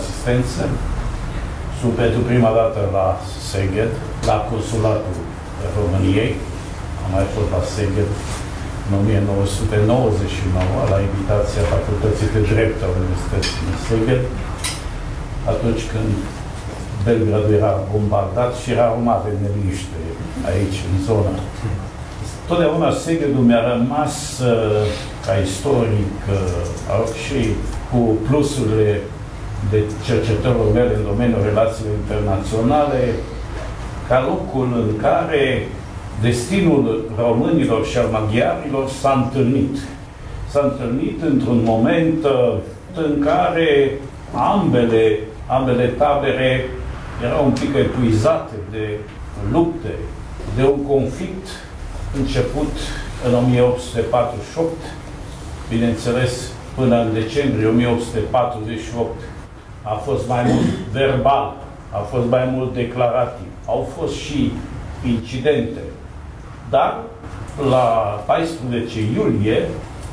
asistență. Sunt pentru prima dată la Szeged, la Consulatul României. Am mai fost la Szeged în 1999, la invitația Facultății de Drept a Universității din Szeged, atunci când Belgradul era bombardat și era o mare neliniște aici, în zona. Totdeauna Szegedul mi-a rămas ca istoric și cu plusurile de cercetărilor mele în domeniul relațiilor internaționale, ca locul în care destinul românilor și al maghiarilor s-a întâlnit. S-a întâlnit într-un moment în care ambele tabere erau un pic epuizate de lupte, de un conflict început în 1848, bineînțeles, până în decembrie 1848 a fost mai mult verbal, a fost mai mult declarativ, au fost și incidente. Dar la 14 iulie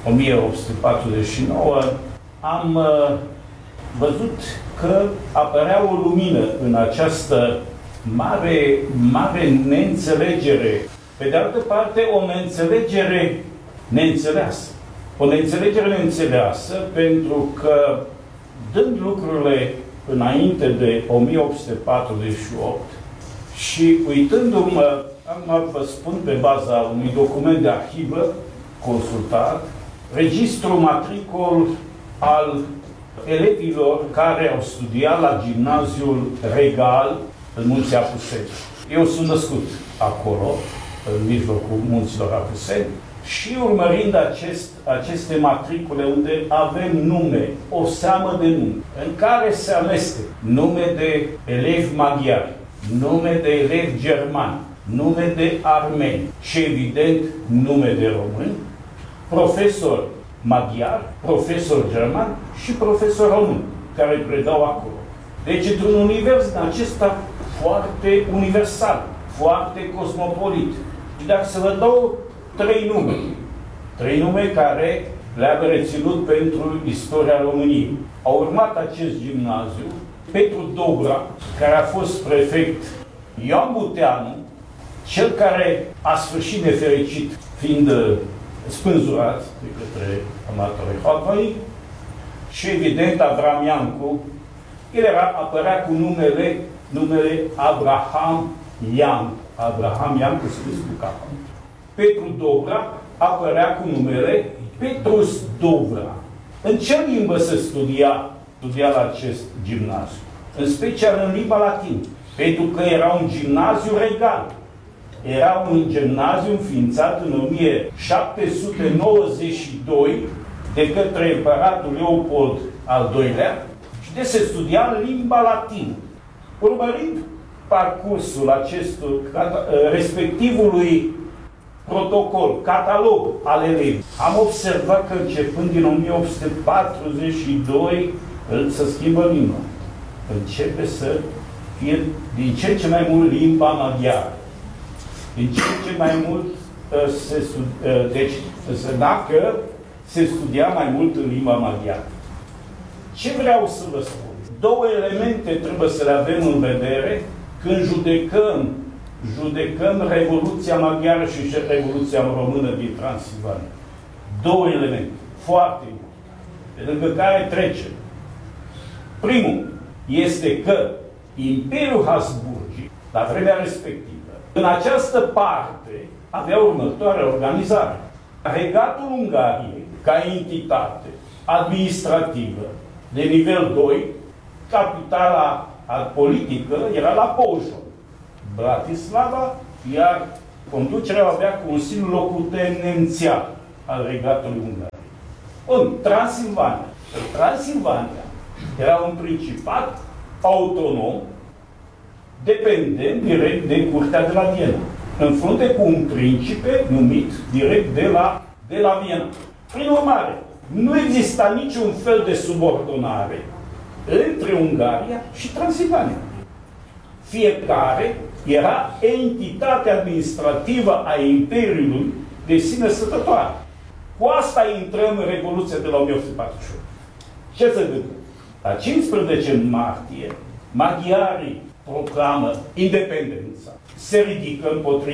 1849 am văzut că apărea o lumină în această mare neînțelegere. Pe de altă parte, o neînțelegere neînțeleasă. O neînțelegere neînțeleasă pentru că, dând lucrurile înainte de 1848 și uitându-mă, vă spun pe baza unui document de arhivă consultat, registrul matricol al elevilor care au studiat la Gimnaziul Regal în Munții Apuseni. Eu sunt născut acolo, în mijlocul Munților Apuseni, și urmărind aceste matricule unde avem nume, o seamă de nume, în care se amestec nume de elevi maghiari, nume de elevi germani, nume de armeni și, evident, nume de români, profesor maghiar, profesor german și profesor român, care predau acolo. Deci, într-un univers din acesta foarte universal, foarte cosmopolit. Dar să vă dau trei nume care le-am reținut pentru istoria României. Au urmat acest gimnaziu Petru Dobra, care a fost prefect, Ioan Buteanu, cel care a sfârșit nefericit, fiind spânzurat de către amatorii Hoatoi, și evident Avram Iancu. El apărea cu numele Abraham Iancu. Abraham Iancu scris cu capă. Petru Dobra apărea cu numele Petrus Dobra. În ce limbă se studia la acest gimnaziu? În special în limba latină. Pentru că era un gimnaziu regal. Era un gimnaziu înființat în 1792 de către împăratul Leopold al II-lea și de se studia în limba latină. Urmărind parcursul respectivului protocol, catalog al elevilor, am observat că începând din 1842 să schimbă limba. Începe să fie din ce în ce mai mult limba maghiară. Din ce în ce mai mult deci însemna că se studia mai mult în limba maghiară. Ce vreau să vă spun? Două elemente trebuie să le avem în vedere când judecăm Revoluția Maghiară și Revoluția Română din Transilvania. Două elemente foarte importante, pe lângă care trecem. Primul este că Imperiul Habsburgic, la vremea respectivă, în această parte avea următoarea organizare. Regatul Ungariei, ca entitate administrativă de nivel 2, capitala politică era la Pozsony, Bratislava, iar conducerea avea Consiliul Locotenențial al Regatului Ungariei. În Transilvania. Transilvania era un principat autonom, dependent direct de Curtea de la Viena, în frunte cu un principe numit direct de la Viena. Prin urmare, nu exista niciun fel de subordonare între Ungaria și Transilvania. Fiecare era entitate administrativă a Imperiului de sine stătătoare. Cu asta intrăm în Revoluția de la 1848. Ce se întâmplă? La 15 martie, maghiarii proclamă independența, se ridică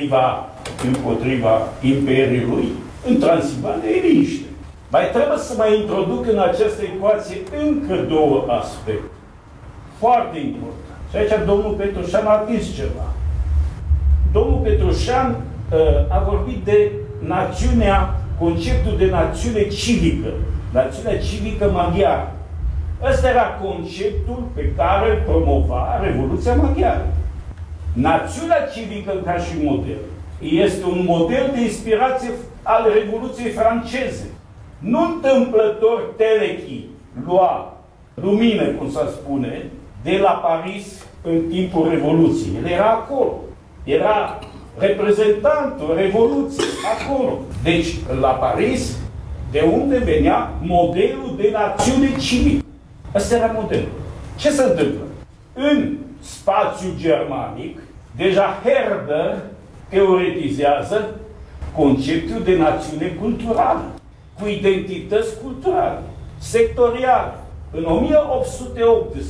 împotriva Imperiului, în Transilvania e liniște. Mai trebuie să mai introduc în această ecuație încă două aspecte. Foarte important. Și aici domnul Petrușan a atins ceva. Domnul Petrușan a vorbit de conceptul de națiune civică. Națiunea civică maghiară. Ăsta era conceptul pe care îl promova Revoluția Maghiară. Națiunea civică ca și model este un model de inspirație al Revoluției franceze. Nu întâmplător Telechi lua lumină, cum se spune, de la Paris în timpul Revoluției. El era acolo. Era reprezentantul Revoluției acolo. Deci, la Paris, de unde venea modelul de națiune civică. Ăsta era modelul. Ce se întâmplă? În spațiul germanic, deja Herder teoretizează conceptul de națiune culturală, cu identități culturale, sectoriale. În 1818,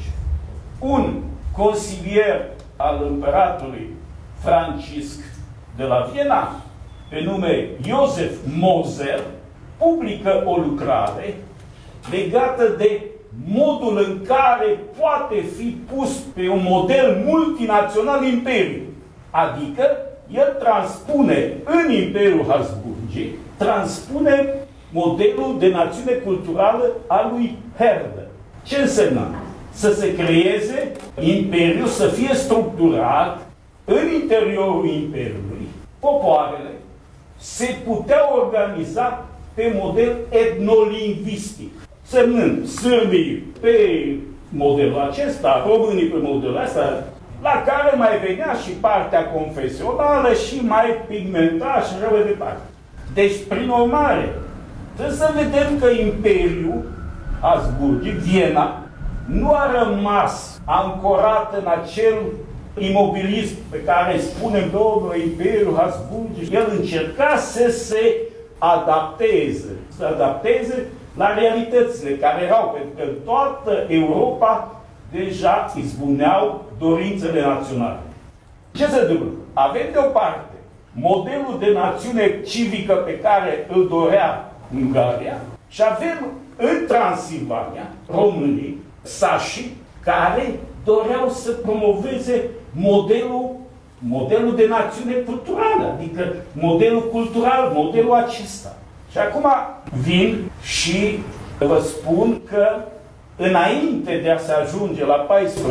un consilier al împăratului Francisc de la Viena, pe nume Joseph Moser, publică o lucrare legată de modul în care poate fi pus pe un model multinațional imperiu. Adică, el transpune în Imperiul Habsburgii, transpune modelul de națiune culturală al lui Herder. Ce înseamnă? Să se creeze imperiul, să fie structurat în interiorul imperiului. Popoarele se puteau organiza pe model etnolingvistic, semnând sârbii pe modelul acesta, românii pe modelul ăsta, la care mai venea și partea confesională și mai pigmenta și așa mai departe. Deci, prin urmare, trebuie să vedem că Imperiul Habsburgic, Viena, nu a rămas ancorat în acel imobilism pe care îi spunem, domnul, Imperiul Habsburgic. El încerca să se adapteze la realitățile care erau, pentru că în toată Europa deja izbuneau dorințele naționale. Ce se întâmplă? Avem de o parte modelul de națiune civică pe care îl dorea Ungaria și avem în Transilvania românii, sașii, care doreau să promoveze modelul de națiune culturală, adică modelul cultural, modelul acesta. Și acum vin și vă spun că înainte de a se ajunge la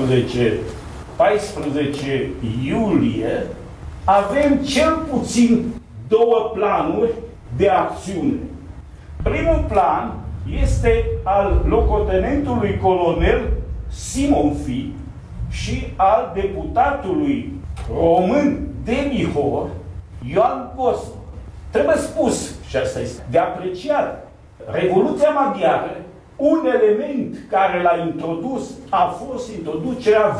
14 iulie, avem cel puțin două planuri de acțiune. Primul plan este al locotenentului colonel Simon Fi și al deputatului român de Bihor, Ioan Cosma. Trebuie spus, și asta este de apreciat, Revoluția Maghiară, un element care l-a introdus a fost introducerea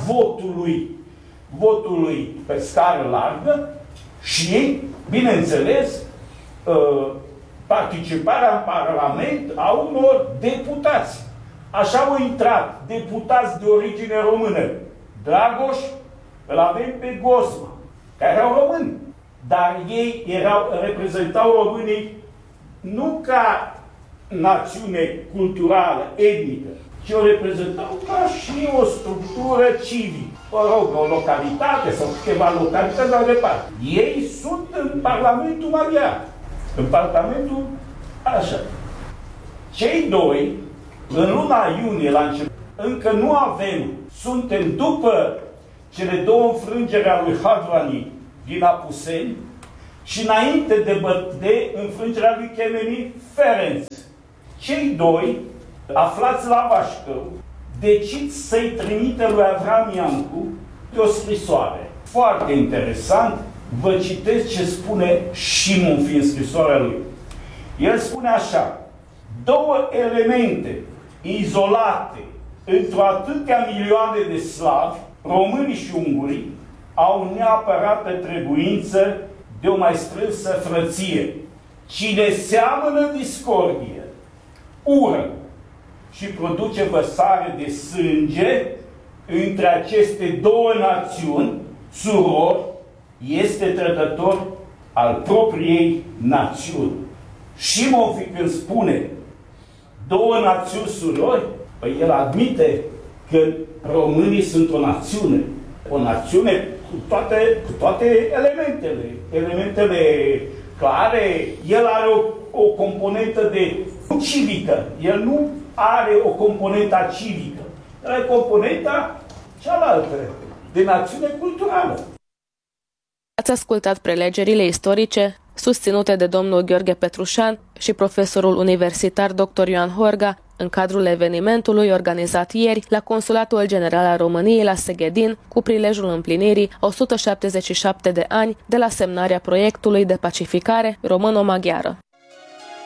votului pe scară largă și, bineînțeles, participarea în Parlament a unor deputați. Așa au intrat deputați de origine română. Dragoș, îl avem pe Gosma, care erau români. Dar ei reprezentau românii nu ca națiune culturală, etnică, ci o reprezentau ca și o structură civică. O localitate sau câteva localități la departe. Ei sunt în Parlamentul Maghiar. În Parlamentul așa. Cei doi, în luna iunie, la început, încă nu avem, suntem după cele două înfrângeri ale lui Hadvani din Apuseni și înainte de înfrângerea lui Chemeni Ferenc. Cei doi, aflați la Vașcău, decid să-i trimite lui Avram Iancu de o scrisoare. Foarte interesant, vă citesc ce spune Simon Fi în scrisoarea lui. El spune așa: două elemente izolate într-o atâtea milioane de slavi, români și ungurii, au neapărată trebuință de o mai strânsă frăție. Cine seamănă discordie, ură și produce vărsare de sânge între aceste două națiuni, surori, este trădător al propriei națiuni. Și Mofi când spune două națiuni surori, păi el admite că românii sunt o națiune cu toate elementele clare. El are o componentă de civică, el nu are o componentă civică, el are componenta cealaltă, de națiune culturală. Ați ascultat prelegerile istorice susținute de domnul Gheorghe Petrușan și profesorul universitar dr. Ioan Horga în cadrul evenimentului organizat ieri la Consulatul General al României la Seghedin cu prilejul împlinirii 177 de ani de la semnarea proiectului de pacificare româno-maghiară.